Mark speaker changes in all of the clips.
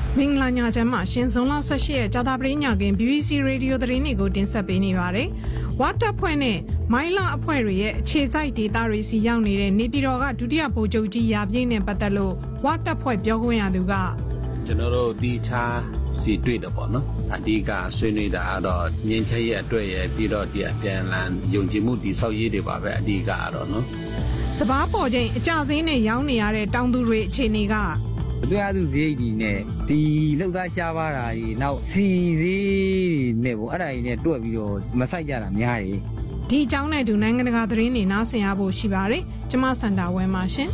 Speaker 1: မင်္ဂလာညချမ်းမှာရှင်ဇွန်လ18ရက်ကြာသပတေးညက BBC Radio သတင်းတွေကိုတင်ဆက်ပေးနေပါတယ်။ဝါတပ်ဖွဲ့နဲ့မိုင်းလာအဖွဲ့တွေရဲ့အခြေစိုက်ဒေသတွေစီရောက်နေတဲ့နေပြည်တော်ကဒုတိယဗိုလ်ချုပ်ကြီးရာပြည့်နဲ့ပတ်သက်လို့ဝါတပ်ဖွဲ့ပြောခွင့်ရသူက
Speaker 2: ကျွန်တော်တို့ဒီချာစီတွေ့တယ်ပေါ့နော်။အဓိကဆွေးနွေးတာတော့ငင်းချက်ရဲ့အတွက်ရဲ့ပြီးတော့ဒီအပြန်လန်ယုံကြည်မှုဒီဆောက်ရေးတွေပါပဲအဓိကတော့နော်
Speaker 1: ။စပားပေါ်ချိန်အကြစင်းနဲ့ရောင်းနေရတဲ့တောင်သူတွေအခြေအနေက
Speaker 3: တရားသူဈေးကြီးနဲ့ဒီလောက်သားရှားပါတာကြီးနောက်စီဈေးနဲ့ပေါ့အဲ့ဒါကြီးနဲ့တွက်ပြီးတော့မဆိုင်ကြတာများတယ်
Speaker 1: ဒီအကြောင်းနဲ့တူနိုင်ငံတကာသတင်းတွေနားဆင်ရဖို့ရှိပါတယ်ကျမစန္ဒာဝဲပါရှင်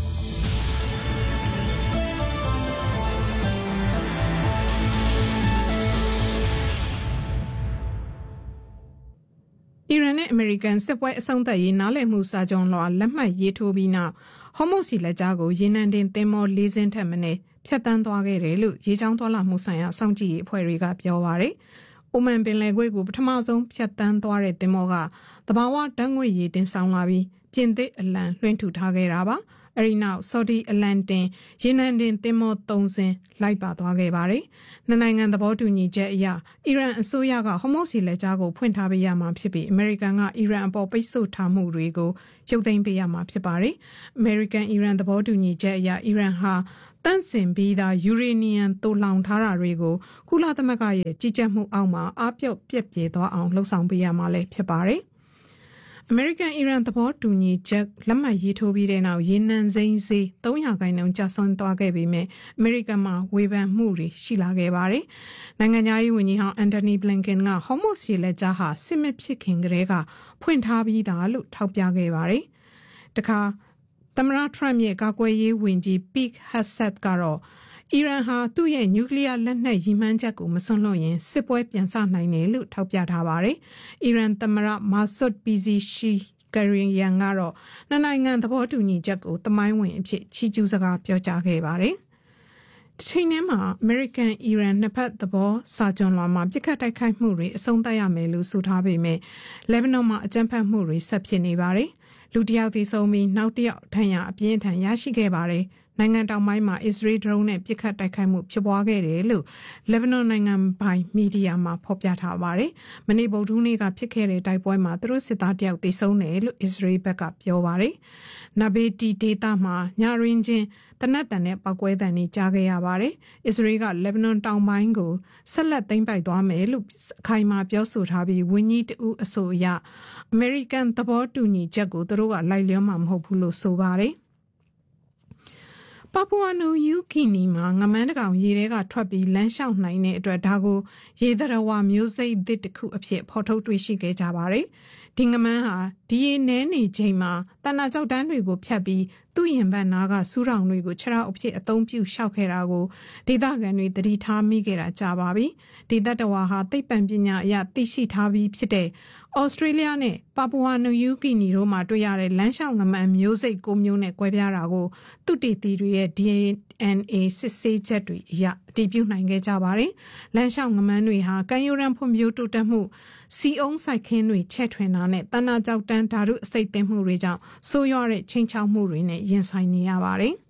Speaker 1: အီရန်နဲ့အမေရိကန်စစ်ပွဲအဆုံးသတ်ရေးနားလည်မှုစာချုပ်လွှာလက်မှတ်ရေးထိုးပြီးနောက်ဟော်မုတ်စီလက်ကြားကိုရေနံတင်သင်္ဘော၄စင်းထက်မနည်းဖြတ်တန်းသွားခဲ့တယ်လို့ရေကြောင်းသွားလာမှုဆိုင်ရာစောင့်ကြည့်ရေးအဖွဲ့တွေကပြောပါရယ်။အိုမန်ပင်လယ်ကွေ့ကိုပထမဆုံးဖြတ်တန်းသွားတဲ့သင်္ဘောကသဘာဝဓာတ်ငွေ့ရည်တင်ဆောင်လာပြီးပြင်သစ်အလံလွှင့်ထူထားခဲ့တာပါ။အဲဒီနောက်ဆော်ဒီအလံတင်ရေနံတင်သင်္ဘော၃စင်းလိုက်ပါသွားခဲ့ပါတယ်။နှစ်နိုင်ငံသဘောတူညီချက်အရအီရန်အစိုးရကဟော်မုတ်စီလက်ကြားကိုဖွင့်ထားပေးရမှာဖြစ်ပြီးအမေရိကန်ကအီရန်အပေါ်ပိတ်ဆို့ထားမှုတွေကိုရုပ်သိမ်းပေးရမှာဖြစ်ပါတယ်။အမေရိကန်အီရန်သဘောတူညီချက်အရအီရန်ဟာတန့်စင်ပြီးသားယူရေနီယံသိုလှောင်ထားတာတွေကိုကုလသမဂ္ဂရဲ့ကြီးကြပ်မှုအောက်မှာအပြုတ်ပြက်ပြဲသွားအောင်လှုံ့ဆော်ပေးရမှာလည်းဖြစ်ပါတယ်။အမေရိကန်အီရန်သဘောတူညီချက်လက်မှတ်ရေးထိုးပြီးတဲ့နောက်ရေနံစိမ်းဈေး300%ကျဆင်းသွားခဲ့ပေမဲ့အမေရိကန်မှာဝေဖန်မှုတွေရှိလာခဲ့ပါတယ်။နိုင်ငံသားရေးဝန်ကြီးဟောင်းအန်တိုနီဘလင်ကန်ကဟော်မုတ်စီလက်ကြားဟာစစ်မဖြစ်ခင်ကတည်းကဖွင့်ထားပြီးသားလို့ထောက်ပြခဲ့ပါတယ်။တခါသမ္မတထရမ့်ရဲ့ကာကွယ်ရေးဝန်ကြီးပစ်ဟက်ဆက်ကတော့အီရန်ဟာသူ့ရဲ့နျူကလ িয়ার လက်နက်ရည်မှန်းချက်ကိုမစွန့်လွှတ်ရင်စစ်ပွဲပြန်ဆနိုင်တယ်လို့ထောက်ပြထားပါတယ်။အီရန်သမ္မတမာဆွတ်ပီဇီရှီကရီယန်ကတော့နှစ်နိုင်ငံသဘောတူညီချက်ကိုသမိုင်းဝင်အဖြစ်ချီးကျူးစကားပြောကြားခဲ့ပါတယ်။ဒီချိန်မှာအမေရိကန်အီရန်နှစ်ဖက်သဘောစာချုပ်လွှာမှာပြစ်ခတ်တိုက်ခိုက်မှုတွေအဆုံးသတ်ရမယ်လို့ဆိုထားပေမဲ့လက်ဘနွန်မှာအကြမ်းဖက်မှုတွေဆက်ဖြစ်နေပါတယ်။လူတစ်ယောက်သေဆုံးပြီးနောက်တစ်ယောက်ဒဏ်ရာအပြင်းထန်ရရှိခဲ့ပါတယ်။နိုင်ငံတောင်ပိုင်းမှာအစ္စရေးဒရုန်းနဲ့ပစ်ခတ်တိုက်ခိုက်မှုဖြစ်ပွားခဲ့တယ်လို့လက်ဘနွန်နိုင်ငံပိုင်မီဒီယာမှာဖော်ပြထားပါတယ်။မနေ့ဗုဒ္ဓဟူးနေ့ကဖြစ်ခဲ့တဲ့တိုက်ပွဲမှာသူတို့စစ်သားတယောက်သေဆုံးတယ်လို့အစ္စရေးဘက်ကပြောပါတယ်။နဘေတီဒေသမှာညရင်းချင်းတနက်တန်နဲ့ပောက်ကွဲတန်တွေကြားခဲ့ရပါတယ်။အစ္စရေးကလက်ဘနွန်တောင်ပိုင်းကိုဆက်လက်သိမ်းပိုက်သွားမယ်လို့အခိုင်အမာပြောဆိုထားပြီးဝန်ကြီးတဦးအဆိုအရအမေရိကန်သဘောတူညီချက်ကိုသူတို့ကလိုက်လျောမှာမဟုတ်ဘူးလို့ဆိုပါတယ်။ပပူဝါနူယူဂီနီမှာငမန်းတကောင်ရေထဲကထွက်ပြီးလမ်းလျှောက်နိုင်တဲ့အတွက်ဒါကိုရေသရဝမျိုးစိတ်သစ်တစ်ခုအဖြစ်ဖော်ထုတ်တွေ့ရှိခဲ့ကြပါတယ်။ဒီငမန်းဟာဒီရေနဲနေချိန်မှာတဏ္ဍာကျောက်တန်းတွေကိုဖြတ်ပြီးသူ့ရင်ဘတ်နာကစူးတောင်တွေကိုခြေထောက်အဖြစ်အသုံးပြုရှောက်ခဲ့တာကိုဒေသခံတွေသတိထားမိခဲ့တာကြာပါပြီ။ဒေသတဝါဟာသိပ္ပံပညာအရသိရှိထားပြီးဖြစ်တဲ့ဩစတြေးလျနဲ့ပါပူဝါနူယူဂီနီတို့မှာတွေ့ရတဲ့လမ်းလျှောက်ငမန်းမျိုးစိတ်9မျိုးနဲ့ကွဲပြားတာကိုသုတေသီတွေရဲ့ DNA စစ်ဆေးချက်တွေအရအတည်ပြုနိုင်ခဲ့ကြပါတယ်။လမ်းလျှောက်ငမန်းတွေဟာကံယူရန်ဖွံ့ဖြိုးတိုးတက်မှုစီအုံးစိုက်ခင်းတွေချဲ့ထွင်တာနဲ့တဏ္ဍာကျောက်တန်းဓာတုအဆိပ်သင့်မှုတွေကြောင့်ဆိုးရွားတဲ့ချိန်ချောက်မှုတွေနဲ့ရင်ဆိုင်နေရပါတယ်။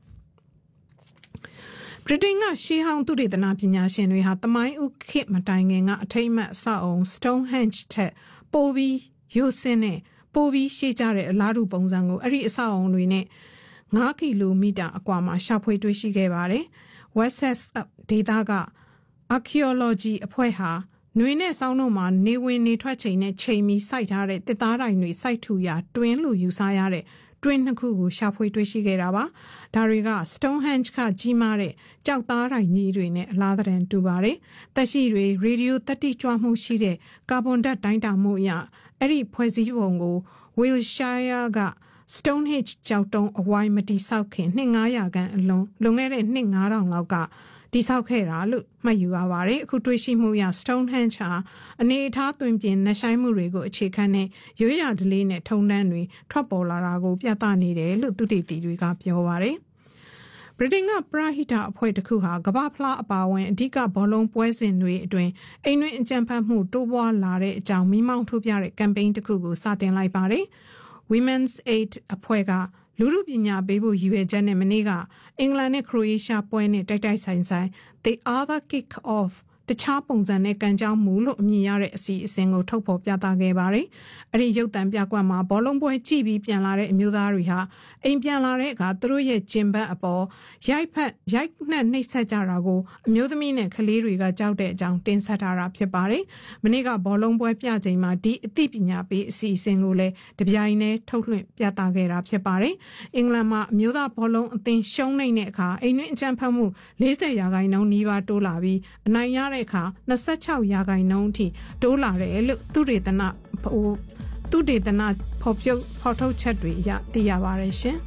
Speaker 1: ဗြိတိန်ကရှေးဟောင်းသုတေသနပညာရှင်တွေဟာသမိုင်းဥခေတ်မတိုင်ခင်ကအထိမ့်အမှတ်အဆောက်အုံ Stonehenge ထက်ပိုပြီးရိုးစင်းနဲ့ပိုပြီးရှေ့ကျတဲ့အလားတူပုံစံကိုအဲ့ဒီအဆောက်အုံတွေနဲ့9ကီလိုမီတာအကွာမှာရှာဖွေတွေ့ရှိခဲ့ပါတယ်။ Wessex ဒေသက Archaeology အဖွဲ့ဟာနွေနဲ့ဆောင်းတို့မှာနေဝင်နေထွက်ချိန်နဲ့ချိန်မီစိုက်ထားတဲ့တစ်သားတိုင်တွေစိုက်ထူရာတွင်းလို့ယူဆရတဲ့တွင်းနှစ်ခုကိုရှာဖွေတွေ့ရှိခဲ့တာပါ။ဒါတွေက Stonehenge ကကြီးမားတဲ့ကြောက်သားတိုင်ကြီးတွေနဲ့အလားတန်တူပါတယ်။သက်ရှိတွေရေဒီယိုသတ္တိကြွမှုရှိတဲ့ကာဗွန်ဓာတ်တိုင်းတာမှုအရအဲ့ဒီဖွဲ့စည်းပုံကို Wiltshire က Stonehenge ကြောက်တုံးအဝိုင်းမတိဆောက်ခင်နှစ်900ခန့်အလွန်လွန်ခဲ့တဲ့နှစ်9000လောက်ကတိဆောက်ခဲ့တာလို့မှတ်ယူရပါတယ်အခုတွေ့ရှိမှုအရ Stonehenge ဟာအနေအထားသွင်ပြင်နှဆိုင်မှုတွေကိုအခြေခံတဲ့ရိုးရာဓလေ့နဲ့ထုံတန်းတွေထွက်ပေါ်လာတာကိုပြသနေတယ်လို့သုတေသီတွေကပြောပါတယ်ဗြိတိန်ကပရဟိတအဖွဲ့တစ်ခုဟာကမ္ဘာဖလားအပါအဝင်အဓိကဘောလုံးပွဲစဉ်တွေအတွင်းအိမ်တွင်းအကြမ်းဖက်မှုတိုးပွားလာတဲ့အကြောင်းမိမောင်းထုတ်ပြတဲ့ကမ်ပိန်းတစ်ခုကိုစတင်လိုက်ပါတယ်။ Women's Aid အဖွဲ့ကလူလူပညာပေးဖို့ရည်ရွယ်ချက်နဲ့မနေ့ကအင်္ဂလန်နဲ့ခရိုအေးရှားပွဲနဲ့တိုက်ဆိုင် The Other Kick Off တခြားပုံစံနဲ့ကန်ကြောင်းမူလို့အမည်ရတဲ့အစီအစဉ်ကိုထုတ်ဖော်ပြသခဲ့ပါတယ်။အဲ့ဒီရုပ်သံပြကွက်မှာဘောလုံးပွဲကြည့်ပြီးပြန်လာတဲ့အမျိုးသားတွေဟာအိမ်ပြန်လာတဲ့အခါသူတို့ရဲ့ကျင်ဘတ်အပေါ်ရိုက်နှက်နှိပ်စက်ကြတာကိုအမျိုးသမီးနဲ့ကလေးတွေကကြောက်တဲ့အကြောင်းတင်ဆက်ထားတာဖြစ်ပါတယ်။မနေ့ကဘောလုံးပွဲပြချိန်မှာဒီအသိပညာပေးအစီအစဉ်ကိုလည်းတပြိုင်တည်းထုတ်လွှင့်ပြသခဲ့တာဖြစ်ပါတယ်။အင်္ဂလန်မှာအမျိုးသားဘောလုံးအသင်းရှုံးနေတဲ့အခါအိမ်တွင်းအကြမ်းဖက်မှု40%နီးပါးတိုးလာပြီးအနိုင်ရတဲ့အခါ26%အထိတိုးလာတယ်လို့သုတေသနဖော်ထုတ်ချက်တွေအရသိရပါတယ်ရှင်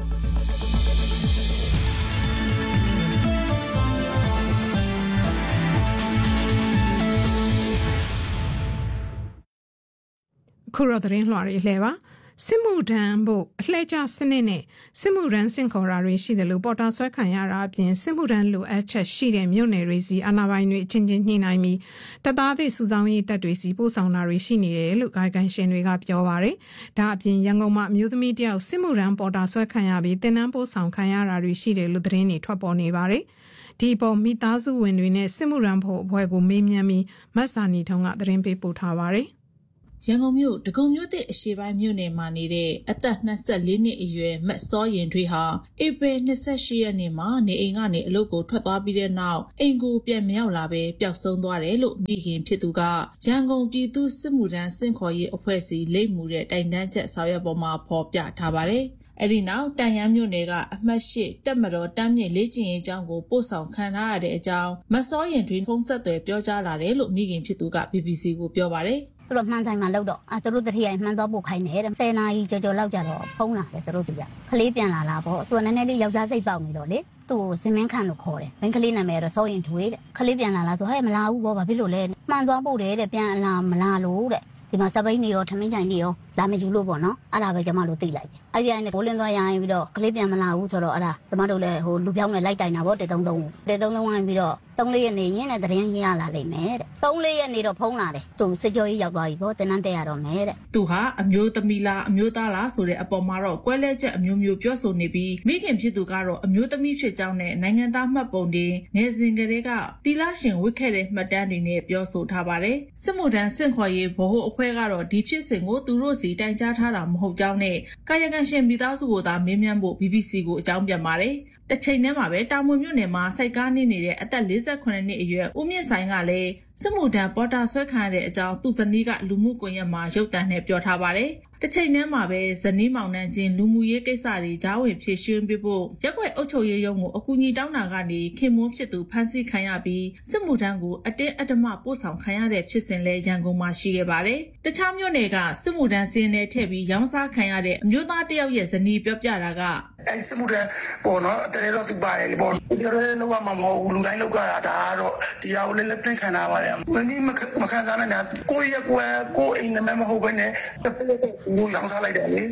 Speaker 1: ခုတော့သတင်းလွှာတွေလှည့်ပါစစ်မှုထမ်းဖို့အလှည့်ကျစနစ်နဲ့စစ်မှုထမ်းဆင့်ခေါ်တာတွေရှိတယ်လို့ပေါ်တာဆွဲခံရတာအပြင်စစ်မှုထမ်းလိုအပ်ချက်ရှိတဲ့မြို့နယ်တွေစီအာဏာပိုင်တွေအချင်းချင်းညှိနှိုင်းပြီးတပ်သားသစ်စုဆောင်းရေးတပ်တွေစီပို့ဆောင်တာတွေရှိနေတယ်လို့ကာယကံရှင်တွေကပြောပါတယ်။ဒါအပြင်ရန်ကုန်မှာအမျိုးသမီးတယောက်စစ်မှုထမ်းပေါ်တာဆွဲခံရပြီးတင်နန်းပို့ဆောင်ခံရတာတွေရှိတယ်လို့သတင်းတွေထွက်ပေါ်နေပါတယ်။ဒီပေါ်မိသားစုဝင်တွေနဲ့စစ်မှုထမ်းဖို့အဖွဲ့ကိုမေးမြန်းပြီးမတ်စာနီထုံးကသတင်းပေးပို့ထားပါတယ်။
Speaker 4: ရန်ကုန်မြို့ဒဂုံမြို့သစ်အရှေ့ပိုင်းမြို့နယ်မှာနေတဲ့အသက်24နှစ်အရွယ်မတ်စောရင်ထွေးဟာဧပြီ28ရက်နေ့မှာနေအိမ်ကနေအလုပ်ကိုထွက်သွားပြီးတဲ့နောက်အိမ်ကိုပြန်မရောက်လာပဲပျောက်ဆုံးသွားတယ်လို့မိခင်ဖြစ်သူကရန်ကုန်ပြည်သူ့စစ်မှုထမ်းစင့်ခေါ်ရေးအဖွဲ့စီလိပ်မှုတဲ့တိုင်တန်းချက်ဆောင်ရွက်ပေါ်မှာဖော်ပြထားပါတယ်။အဲ့ဒီနောက်တန်ရန်မြို့နယ်ကအမှတ်၈တပ်မတော်တမ်းမြေလေ့ကျင့်ရေးကျောင်းကိုပို့ဆောင်ခံထားရတဲ့အကြောင်းမတ်စောရင်ထွေးဖုန်းဆက်သွယ်ပြောကြားလာတယ်လို့မိခင်ဖြစ်သူက BBC ကိုပြောပါတယ်။
Speaker 5: သူတို့မှန်ဆိုင်မှာလောက်တော့သူတို့တတိယမှန်သွားပို့ခိုင်းတယ်တဲ့10နာရီကြော်လောက်ကြတော့ဖုန်းလာတယ်သူတို့ကြည့်ရခလေးပြန်လာလားပေါ့သူကနည်းနည်းလေးယောက်ျားစိတ်ပေါက်နေတော့လေသူ့ကိုစင်မင်းခန့်လို့ခေါ်တယ်မင်းကလေးနာမည်ကတော့စောရင်ထွေးတဲ့ခလေးပြန်လာလားသူဟဲ့မလာဘူးပေါ့ဘာဖြစ်လို့လဲမှန်သွားပို့တယ်တဲ့ပြန်လာမလာလို့တဲ့ဒီမှာစပိန်နေရောထမင်းချိုင်နေရောလာမယူလို့ပေါ့နော်အဲ့ဒါပဲကျမတို့သိလိုက်တယ်အဲ့ဒီကနေဘိုးလင်းသွားရရင်ပြီးတော့ကလေးပြန်မလာဘူးဆိုတော့အဲ့ဒါကျမတို့လည်းလူပြောင်းနဲ့လိုက်တိုင်တာပေါ့133ဝင်ပြီးတော့3-4ရက်နေရင်းနဲ့သတင်းရလာလိမ့်မယ်တဲ့3-4ရက်နေတော့ဖုန်းလာတယ်သူစစ်ကြောရေးရောက်သွားပြီပေါ့တင်နန်းတက်ရတော့မယ်တဲ့
Speaker 4: သူဟာအမျိုးသမီးလားအမျိုးသားလားဆိုတဲ့အပေါ်မှာတော့ကွဲလဲချက်အမျိုးမျိုးပြောဆိုနေပြီးမိခင်ဖြစ်သူကတော့အမျိုးသမီးဖြစ်ကြောင်းနဲ့နိုင်ငံသားမှတ်ပုံတင်ငယ်စဉ်ကတည်းကတီလာရှင်ဝစ်ခဲ့တဲ့မှတ်တမ်းတွေနဲ့ပြောဆိုထားပါတယ်စစ်မှုထမ်းစင့်ခေါ်ရေးဗဟိုအဖွဲ့ကတော့ဒီဖြစ်စဉ်ကိုသူတို့စီတိုင်ကြားထားတာမဟုတ်ကြောင်းနဲ့ကာယကံရှင်မိသားစုကိုသာမေးမြန်းဖို့ BBC ကိုအကြောင်းပြန်ပါတယ်တစ်ချိန်တည်းမှာပဲတာမွေမြို့နယ်မှာစိုက်ကားနေနေတဲ့အသက်48နှစ်အရွယ်ဦးမြင့်ဆိုင်ကလည်းစစ်မှုထမ်းပေါ်တာဆွဲခံရတဲ့အကြောင်းသူ့ဇနီးကလူမှုကွန်ရက်မှာရုပ်သံနဲ့ပြောထားပါတယ်တစ်ချိန်တည်းမှာပဲဇနီးမောင်နှံချင်းလူမှုရေးကိစ္စတွေကြားဝင်ဖြေရှင်းပေးဖို့ရက်ွက်အုပ်ချုပ်ရေးရုံးကိုအကူအညီတောင်းတာကနေခင်မွန်းဖြစ်သူဖမ်းဆီးခံရပြီးစစ်မှုထမ်းကိုအတင်းအဓမ္မပို့ဆောင်ခံရတဲ့ဖြစ်စဉ်လဲရန်ကုန်မှာရှိခဲ့ပါတယ်။တခြားမြို့နယ်ကစစ်မှုထမ်းစင်းနဲ့ထည့်ပြီးရောင်းစားခံရတဲ့အမျိုးသားတယောက်ရဲ့ဇနီးပြောပြတာက
Speaker 6: အဲ့စစ်မှုထမ်းပေါ့နော်တကယ်တော့သူပါတယ်ပေါ့ဒီလိုလောက်မှမဟုတ်ဘူးလူတိုင်းလောက်ကြတာဒါကတော့တရားကိုလည်းလက်သိခံထားပါတယ်။မင်းမခံစားနိုင်တာကိုယ့်ရဲ့ကိုယ်အိမ်နဲ့မဟုတ်ဘဲနဲ့တစ်ဖက်ကိုရောင်းစားလိုက်တယ်လေ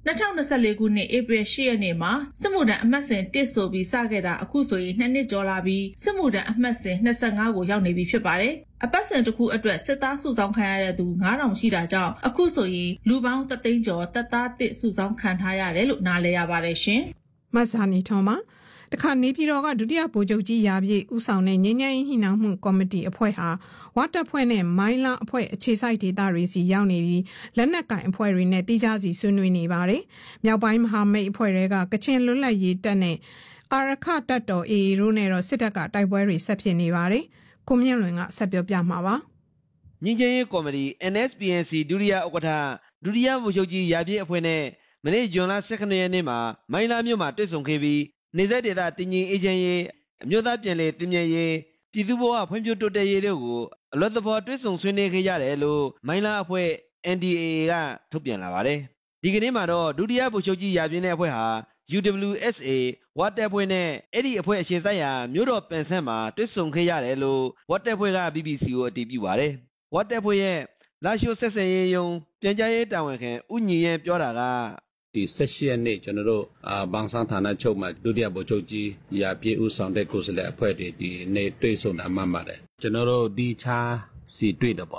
Speaker 4: 2024ခုနှစ်ဧပြီ10ရက်နေ့မှာစစ်မှုထမ်းအမှတ်စဉ်1ဆိုပြီးစခဲ့တာအခုဆိုရင်2နှစ်ကျော်လာပြီးစစ်မှုထမ်းအမှတ်စဉ်25ကိုရောက်နေပြီဖြစ်ပါတယ်။အပတ်စဉ်တစ်ခုအတွက်စစ်သားစုဆောင်းခံရတဲ့သူ9000ရှိတာကြောင့်အခုဆိုရင်လူပေါင်း3သိန်းကျော်တပ်သားတစ်စုဆောင်းခံထားရတယ်လို့နားလည်ရပါတယ်ရှင်
Speaker 1: ။မဆာနီထုံးမှာတခါနေပြည်တော်ကဒုတိယဗိုလ်ချုပ်ကြီးရာပြည့်ဦးဆောင်တဲ့ငြိမ်းချမ်းရေးနှိနှောင်းမှုကော်မတီအဖွဲ့ဟာဝါတပ်ဖွဲ့နဲ့မိုင်းလာအဖွဲ့အခြေစိုက်ဒေသတွေစီရောက်နေပြီးလက်နက်ကင်အဖွဲ့တွေနဲ့တိကျစီဆွေးနွေးနေပါတယ်။မြောက်ပိုင်းမဟာမိတ်အဖွဲ့တွေကကချင်လွတ်လပ်ရေးတပ်နဲ့အာရခတပ်တော် AA တို့နဲ့တော့စစ်တပ်ကတိုက်ပွဲတွေဆက်ဖြစ်နေပါတယ်။ကိုမြင့်လွင်ကဆက်ပြောပြမှာပါ
Speaker 7: ။ငြိမ်းချမ်းရေးကော်မတီ NSPNC ဒုတိယဥက္ကဋ္ဌဒုတိယဗိုလ်ချုပ်ကြီးရာပြည့်အဖွဲ့နဲ့မနေ့ဇွန်လ12ရက်နေ့မှာမိုင်းလာမြို့မှာတွေ့ဆုံခဲ့ပြီးနေဆက်ဒေသတည်ငြိမ်အေးချမ်းရေးအမျိုးသားပြည်လည်တည်မြဲရေးပြည်သူ့ဘဝဖွံ့ဖြိုးတိုးတက်ရေးတို့ကိုအလွတ်သဘောတွေ့ဆုံဆွေးနွေးခဲ့ရတယ်လို့မိုင်းလာအဖွဲ့ NDAA ကထုတ်ပြန်လာပါတယ်။ဒီကနေ့မှာတော့ဒုတိယဗိုလ်ချုပ်ကြီးရာပြင်းတဲ့အဖွဲ့ဟာ UWSA ဝတ်တပ်ဖွဲ့နဲ့အဲ့ဒီအဖွဲ့အခြေစိုက်ရာမြို့တော်ပင်ဆန်းမှာတွေ့ဆုံခဲ့ရတယ်လို့ဝတ်တပ်ဖွဲ့က BBC ကိုအတည်ပြုပါတယ်။ဝတ်တပ်ဖွဲ့ရဲ့လာရှိုးဆက်ဆံရေးယုံပြန်ကြားရေးတာဝန်ခံဦးညီရဲပြောတာက
Speaker 2: ဒီ18ရက်နေ့ကျွန်တော်တို့ဘန်းဆန်းဌာနချုပ်မှာဒုတိယဗိုလ်ချုပ်ကြီးရာပြည့်ဦးဆောင်တဲ့ကိုယ်စားလှယ်အဖွဲ့တွေဒီနေ့တွေ့ဆုံတာမှတ်ပါတယ်ကျွန်တော်တို့ဒီချာစီတွေ့တယ်ပေါ့နော်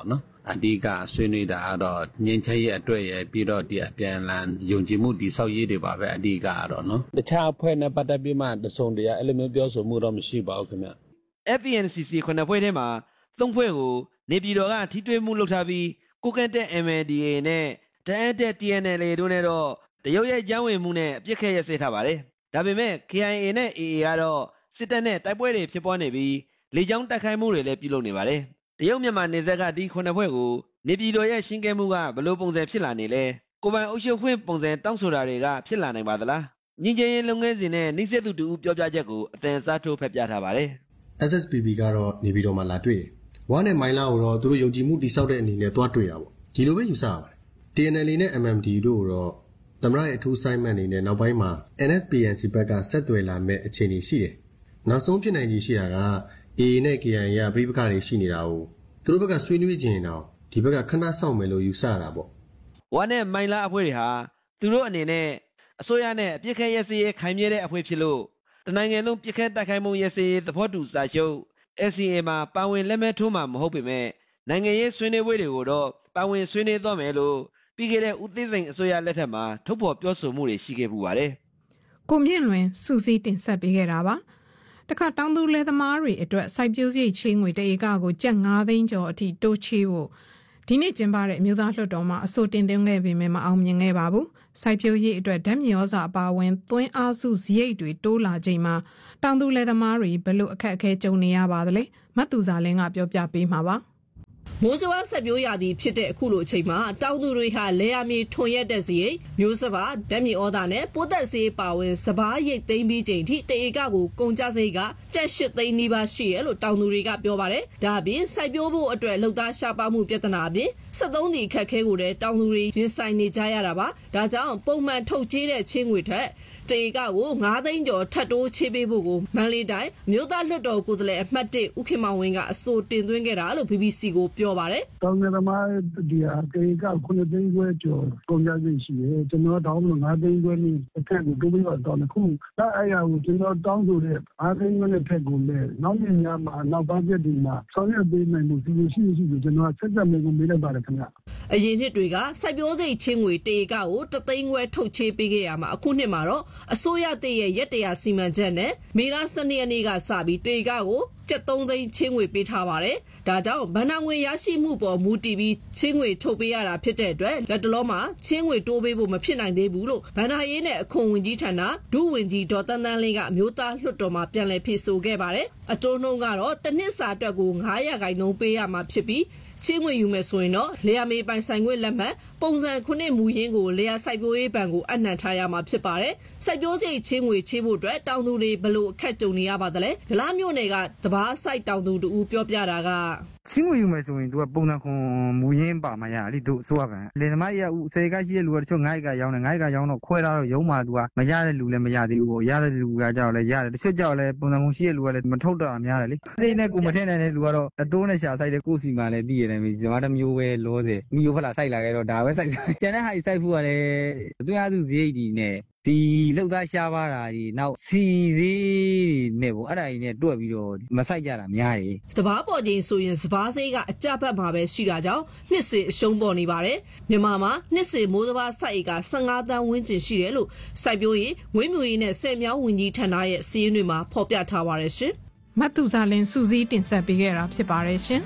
Speaker 2: အဓိကဆွေးနွေးတာကတော့ငြိမ်းချမ်းရေးအတွက်ရပြီးတော့ဒီအပြန်အလှန်ယုံကြည်မှုတည်ဆောက်ရေးတွေပါပဲအဓိကကတော့နော်တခြားအဖွဲ့နဲ့ပတ်သက်ပြီးမှတစုံတရာအဲ့လိုမျိုးပြောဆိုမှုတော့မရှိပါဘူးခင်ဗျ
Speaker 7: FPNCC ခုနှစ်ဖွဲ့ထဲမှာ3ဖွဲ့ကိုနေပြည်တော်ကထိတွေ့မှုလုပ်ထားပြီးကိုကန့်တဲ့ MNDAA နဲ့တအန်းတဲ့ TNLA တို့နဲ့တော့တရုတ်ရဲ့ကြောင်းဝင်မှုနဲ့အပြစ်ခက်ရစဲထားပါတယ်ဒါပေမဲ့ KIA နဲ့ AA ကတော့စစ်တပ်နဲ့တိုက်ပွဲတွေဖြစ်ပွားနေပြီးလေကြောင်းတိုက်ခိုက်မှုတွေလည်းပြုလုပ်နေပါတယ်တရုတ်မြန်မာနယ်စပ်ကဒီခုနှစ်ဖွဲ့ကိုနေပြည်တော်ရဲ့ရှင်းကဲမှုကဘလို့ပုံစံဖြစ်လာနေလဲကိုပိုင်အုပ်ချုပ်ခွင့်ပုံစံတောင်းဆိုတာတွေကဖြစ်လာနိုင်ပါသလားညီချင်းရေးလုပ်ငန်းစဉ်နဲ့နှိစက်သူတူပြောပြချက်ကိုအတန်စားထိုးဖက်ပြထားပါတယ်
Speaker 8: SSPP ကတော့နေပြည်တော်မှာလာတွေ့တယ်ဝါနဲ့မိုင်းလာကိုတော့သူတို့ယုံကြည်မှုတိစောက်တဲ့အနေနဲ့တွားတွေ့တာပေါ့ဒီလိုပဲယူဆရပါတယ် TNL နဲ့ MMD တို့တော့သမရရဲ့အထူးဆိုင်မန်အနေနဲ့နောက်ပိုင်းမှာ NSPNC ဘက်ကဆက်သွယ်လာမဲ့အခြေအနေရှိတယ်နောက်ဆုံးဖြစ်နိုင်ခြေရှိတာက AA နဲ့ KIA ကပြိပခါတွေရှိနေတာကိုသူတို့ဘက်ကဆွေးနွေးခြင်းတော့ဒီဘက်ကခဏဆောင်မယ်လို့ယူဆတာပေါ့
Speaker 7: ဝါနဲ့မိုင်းလာအဖွဲ့တွေဟာသူတို့အနေနဲ့အစိုးရနဲ့အပြစ်ခက်ရစရေးခိုင်မြဲတဲ့အဖွဲ့ဖြစ်လို့တနိုင်ငံလုံးပြစ်ခက်တိုက်ခိုက်မှုရစရေးသဘောတူစာချုပ် SCA မှာပါဝင်လက်မှတ်ထိုးမှာမဟုတ်ပေမဲ့နိုင်ငံရေးဆွေးနွေးပွဲတွေကိုတော့ပါဝင်ဆွေးနွေးသွားမယ်လို့ပြီးခဲ့တဲ့ဦးသိန်းစိန်အစိုးရလက်ထက်မှာထုတ်ဖော်ပြောဆိုမှုတွေရှိခဲ့ပူပါတယ်
Speaker 1: ကိုမြင့်လွင်စူးစီးတင်ဆက်ပေးခဲ့တာပါတခါတောင်သူလယ်သမားတွေအတွက်စိုက်ပျိုးစရိတ်ချေးငွေတဧကကိုကျပ်9သိန်းကျော်အထိတိုးချေးဖို့ဒီနေ့ကျင်းပတဲ့အမျိုးသားလွှတ်တော်မှာအဆိုတင်သွင်းခဲ့ပေမဲ့မအောင်မြင်ခဲ့ပါဘူးစိုက်ပျိုးရေးအတွက်ဓာတ်မြေဩဇာအပါအဝင်သွင်းအားစုစရိတ်တွေတိုးလာချိန်မှာတောင်သူလယ်သမားတွေဘယ်လိုအခက်အခဲကြုံနေရပါသလဲမတ်သူစာလင်းကပြောပြပေးမှာပါ
Speaker 9: မိုးစဘာဆက်ပြိုးရာသီဖြစ်တဲ့အခုလိုအချိန်မှာတောင်သူတွေဟာလဲရမြေထွန်ရက်တဲ့စရိတ်မျိုးစဘာဓာတ်မြေဩဇာနဲ့ပိုးသက်စေးပါဝင်စဘာရိတ်သိမ်းပြီးချိန်ထိတဧကကိုကုန်ကျစရိတ်ကကျပ်8သိန်းနီးပါးရှိရလို့တောင်သူတွေကပြောပါတယ်ဒါအပြင်စိုက်ပျိုးဖို့အတွက်လှုပ်သားရှားပါမှုပြဿနာအပြင်73ဒီခက်ခဲကိုလည်းတောင်သူတွေရင်ဆိုင်နေကြရတာပါဒါကြောင့်ပုံမှန်ထုတ်ချေးတဲ့ချင်းငွေထက်တဧကကို9သိန်းကျော်ထပ်တိုးချေးပေးဖို့ကိုမန္တလေးတိုင်းမြို့သားလွှတ်တော်ကိုယ်စားလှယ်အမှတ်1ဦးခင်မောင်ဝင်းကအဆိုတင်သွင်းခဲ့တာလို့ BBC ကိုပြောပါတယ်
Speaker 10: ။တောင်နယ်သမားဒီဟာတဧက9သိန်းခွဲကျော်ကုန်ကျစရိတ်ရှိတယ်။ကျွန်တော်တောင်းလို့9သိန်းခွဲနဲ့အထက်ကိုတိုးပြီးတော့တောင်းတယ်ခုအဲ့အရာကိုကျွန်တော်တောင်းဆိုတဲ့9သိန်းခွဲနဲ့ထက်ကိုလည်းနောက်နေ့ညမှာနောက်ပတ်သက်ဒီမှာဆောင်ရွက်ပေးနိုင်မှုစီရှိကျွန်တော်ဆက်ဆက်မေးခွန်းမေးလိုက်ပါတယ်ခင်ဗျ
Speaker 9: ။အရင်နှစ်တွေကစိုက်ပျိုးစိတ်ချင်းငွေတဧကကို3သိန်းခွဲထုတ်ချေးပေးခဲ့ရမှာအခုနှစ်မှာတော့အစိုးရတည်ရဲ့ရက်တရာစီမံချက်နဲ့မေလ12ရက်နေ့ကစပြီးတဧကကိုကျပ်3သိန်းချင်းငွေပေးထားပါတယ်။ဒါကြောင့်ဗဏ္ဍာငွေရရှိမှုပေါ်မူတည်ပြီးချင်းငွေထုတ်ပေးရတာဖြစ်တဲ့အတွက်လက်တလုံးမှာချင်းငွေတိုးပေးဖို့မဖြစ်နိုင်သေးဘူးလို့ဗဏ္ဍာရေးနဲ့အခွန်ဝန်ကြီးဌာနဒုဝန်ကြီးဒေါ်တန်းတန်းလင်းကအမျိုးသားလွှတ်တော်မှာပြန်လည်ဖြေဆိုခဲ့ပါတယ်။အတိုးနှုန်းကတော့တစ်နှစ်စာအတွက်ကို9%ပေးရမှာဖြစ်ပြီးချင်းငွေယူမယ်ဆိုရင်တော့လေယာမေပိုင်ဆိုင်ခွင့်လက်မှတ်ပုံစံ9မူရင်းကိုလေယာစိုက်ပျိုးရေးဘဏ်ကိုအနှံထားရမှာဖြစ်ပါတယ်။စိုက်ပျိုးစရိတ်ချင်းငွေချေးဖို့အတွက်တောင်သူတွေဘလို့အခက်ကြုံနေရပါသလဲ။ဒလားမြို့နယ်ကတဘာစိုက်တောင်သူတူပြောပြတာက
Speaker 3: ချင်းငွေယူမယ်ဆိုရင်သူကပုံစံခွန်မူရင်းပါမှရလေသူအစိုးရကလယ်သမားကြီးကဦး10ကရှိတဲ့လူကတချို့9ကရောင်းတယ်9ကရောင်းတော့ခွဲထားတော့ရုံးမှာသူကမရတဲ့လူလည်းမရသေးဘူးပေါ့ရတဲ့လူကကြောက်လည်းရတယ်တချို့ကြောက်လည်းပုံစံခွန်ရှိတဲ့လူကလည်းမထုတ်တော့များတယ်လေအဲ့ဒီနဲ့ကိုမထည့်နိုင်တဲ့လူကတော့အတိုးနဲ့ရှာဆိုင်တဲ့ကိုစီမှာလည်းသိရတယ်ဒီမှာတစ်မျိုးပဲလောတယ်မျိုးဖလာစိုက်လာခဲ့တော့ဒါပဲစိုက်ကျန်တဲ့ဟာကြီးစိုက်ဖို့ကလည်းအတွင်းအားစုစရိတ်ဒီနဲ့ဒီလှုပ်သားရှားပါတာကြီးနောက်စီသေးနဲ့ပေါ့အဲ့ဒါကြီးနဲ့တွက်ပြီးတော့မဆိုင်ကြတာများတယ်
Speaker 9: စဘာပေါ်ချင်းဆိုရင်စဘာစေးကအကြဘက်မှာပဲရှိတာကြောင့်နှစ်စဉ်အရှုံးပေါ်နေပါတယ်မြန်မာမှာနှစ်စဉ်မိုးစဘာစိုက်က15တန်းဝန်းကျင်ရှိတယ်လို့စိုက်ပျိုးရေးဝင်းမြူရေးနဲ့ဆယ်မြောင်းဝင်ကြီးဌာနရဲ့စီးရင်တွေမှာဖော်ပြထားပါတယ်ရှင်
Speaker 1: မတ်သူစာလင်းစူးစီးတင်ဆက်ပေးခဲ့တာဖြစ်ပါတယ်ရှင်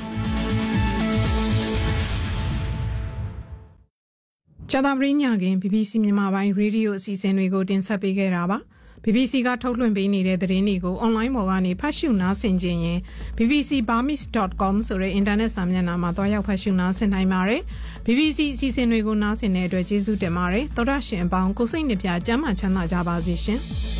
Speaker 1: ကျသပရင်းညခင် BBC မြန်မာပိုင်းရေဒီယိုအစီအစဉ်တွေကိုတင်ဆက်ပေးခဲ့တာပါ BBC ကထုတ်လွှင့်ပေးနေတဲ့သတင်းတွေကိုအွန်လိုင်းပေါ်ကနေဖတ်ရှုနားဆင်ခြင်းရင် bbcburmese.com ဆိုတဲ့ internet စာမျက်နှာမှာတွားရောက်ဖတ်ရှုနားဆင်နိုင်ပါတယ် BBC အစီအစဉ်တွေကိုနားဆင်တဲ့အတွက်ကျေးဇူးတင်ပါတယ်သောတာရှင်အပေါင်းကိုစိတ်နှပြကျမ်းမာချမ်းသာကြပါစေရှင်